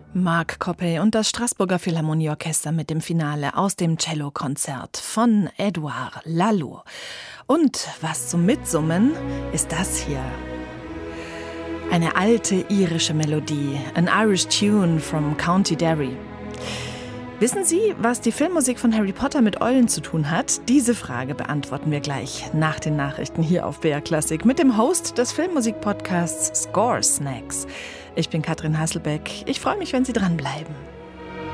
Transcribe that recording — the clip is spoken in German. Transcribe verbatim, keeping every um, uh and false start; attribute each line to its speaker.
Speaker 1: Marc Coppey und das Straßburger Philharmonieorchester mit dem Finale aus dem Cellokonzert von Edouard Laloux. Und was zum Mitsummen ist das hier. Eine alte irische Melodie, an Irish tune from County Derry. Wissen Sie, was die Filmmusik von Harry Potter mit Eulen zu tun hat? Diese Frage beantworten wir gleich nach den Nachrichten hier auf B R Klassik mit dem Host des Filmmusik-Podcasts Score Snacks. Ich bin Katrin Hasselbeck. Ich freue mich, wenn Sie dranbleiben.